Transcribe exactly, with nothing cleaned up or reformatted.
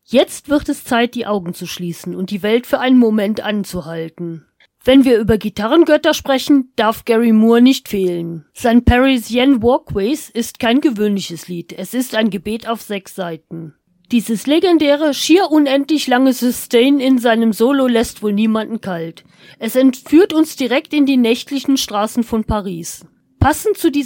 Jetzt wird es Zeit, die Augen zu schließen und die Welt für einen Moment anzuhalten. Wenn wir über Gitarrengötter sprechen, darf Gary Moore nicht fehlen. Sein Parisienne Walkways ist kein gewöhnliches Lied, es ist ein Gebet auf sechs Seiten. Dieses legendäre, schier unendlich lange Sustain in seinem Solo lässt wohl niemanden kalt. Es entführt uns direkt in die nächtlichen Straßen von Paris. Passend zu diesem